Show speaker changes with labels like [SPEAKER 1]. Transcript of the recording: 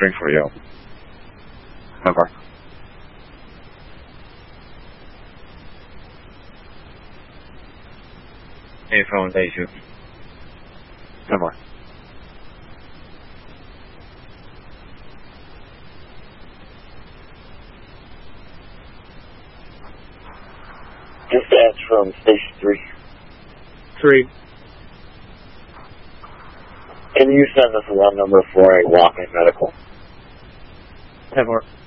[SPEAKER 1] answering for you. Over.
[SPEAKER 2] Hey, phone station.
[SPEAKER 1] Over.
[SPEAKER 3] Dispatch from Station 3.
[SPEAKER 2] 3.
[SPEAKER 3] Can you send us a run number for a walk-in medical?
[SPEAKER 2] 10 more.